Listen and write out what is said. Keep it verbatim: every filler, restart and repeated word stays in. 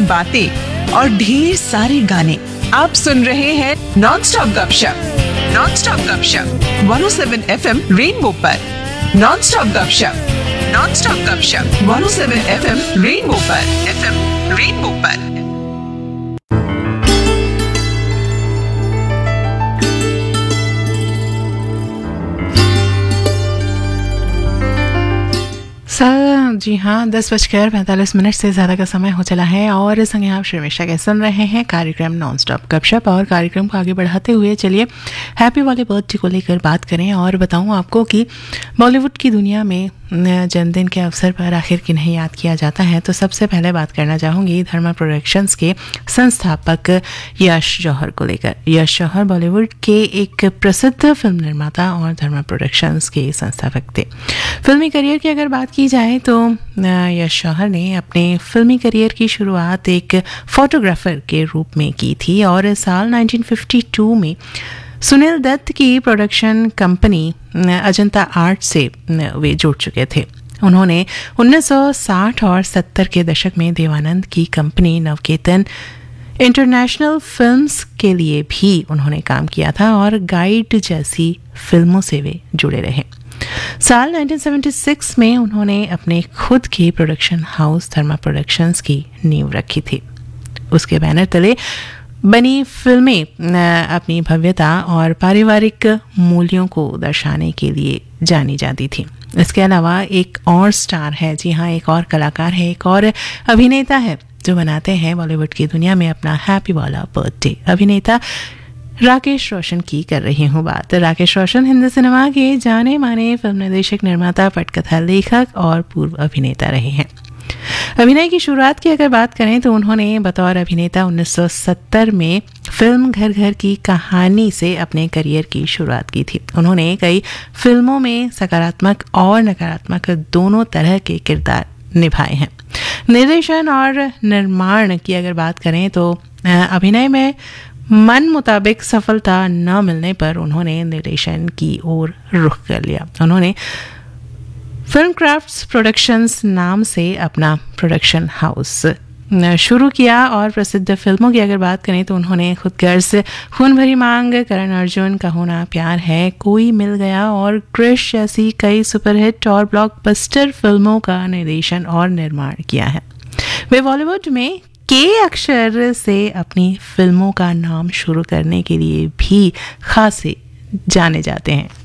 बातें और ढेर सारे गाने। आप सुन रहे हैं नॉन स्टॉप गपशप नॉन स्टॉप गपशप one O seven F M rainbow पर। नॉन स्टॉप गपशप नॉन स्टॉप गपशप one O seven F M rainbow पर एफ एम रेनबो पर। सर जी हाँ, दस बजकर पैंतालीस मिनट से ज़्यादा का समय हो चला है और संगे आप शर्मिष्ठा के सुन रहे हैं कार्यक्रम नॉन स्टॉप गपशप। और कार्यक्रम को आगे बढ़ाते हुए चलिए हैप्पी वाले बर्थडे को लेकर बात करें और बताऊं आपको कि बॉलीवुड की दुनिया में जन्मदिन के अवसर पर आखिर किन्हें याद किया जाता है। तो सबसे पहले बात करना चाहूँगी धर्मा प्रोडक्शंस के संस्थापक यश जौहर को लेकर। यश जौहर बॉलीवुड के एक प्रसिद्ध फिल्म निर्माता और धर्मा प्रोडक्शंस के संस्थापक थे। फिल्मी करियर की अगर बात की जाए तो यश जौहर ने अपने फिल्मी करियर की शुरुआत एक फोटोग्राफर के रूप में की थी और साल नाइनटीन फिफ्टी टू में सुनील दत्त की प्रोडक्शन कंपनी अजंता आर्ट से वे जुड़ चुके थे। उन्होंने उन्नीस सौ साठ और सत्तर के दशक में देवानंद की कंपनी नवकेतन इंटरनेशनल फिल्म्स के लिए भी उन्होंने काम किया था और गाइड जैसी फिल्मों से वे जुड़े रहे। साल नाइनटीन सेवेंटी सिक्स में उन्होंने अपने खुद के प्रोडक्शन हाउस धर्मा प्रोडक्शंस की नींव रखी थी। उसके बैनर तले बनी फिल्में अपनी भव्यता और पारिवारिक मूल्यों को दर्शाने के लिए जानी जाती थी। इसके अलावा एक और स्टार है, जी हाँ, एक और कलाकार है, एक और अभिनेता है जो बनाते हैं बॉलीवुड की दुनिया में अपना हैप्पी वाला बर्थडे। अभिनेता राकेश रोशन की कर रही हूँ बात। राकेश रोशन हिंदी सिनेमा के जाने माने फिल्म निर्देशक, निर्माता, पटकथा लेखक और पूर्व अभिनेता रहे हैं। अभिनय की शुरुआत की अगर बात करें तो उन्होंने बतौर अभिनेता उन्नीस सौ सत्तर में फिल्म घर घर की कहानी से अपने करियर की शुरुआत की थी। उन्होंने कई फिल्मों में सकारात्मक और नकारात्मक दोनों तरह के किरदार निभाए हैं। निर्देशन और निर्माण की अगर बात करें तो अभिनय में मन मुताबिक सफलता न मिलने पर उन्होंने निर्देशन की ओर रुख कर लिया। उन्होंने फिल्म क्राफ्ट्स प्रोडक्शंस नाम से अपना प्रोडक्शन हाउस शुरू किया और प्रसिद्ध फिल्मों की अगर बात करें तो उन्होंने खुद गर्ज, खून भरी मांग, करण अर्जुन, कहो ना प्यार है, कोई मिल गया और क्रिश जैसी कई सुपरहिट और ब्लॉकबस्टर फिल्मों का निर्देशन और निर्माण किया है। वे बॉलीवुड में के अक्षर से अपनी फिल्मों का नाम शुरू करने के लिए भी खासे जाने जाते हैं।